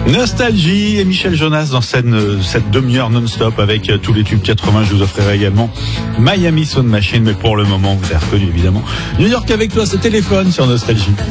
Nostalgie et Michel Jonas dans cette demi-heure non-stop avec tous les tubes 80. Je vous offrirai également Miami Sound Machine, mais pour le moment, vous avez reconnu évidemment New York avec toi, ce téléphone sur Nostalgie.